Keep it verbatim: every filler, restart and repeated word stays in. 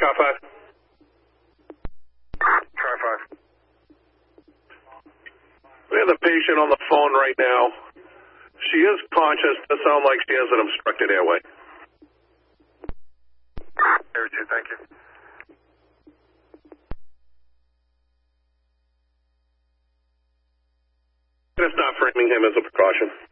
car five. Car five. We have the patient on the phone right now. She is conscious. Does sound like she has an obstructed airway. Air two, thank you. Going to start framing him as a precaution.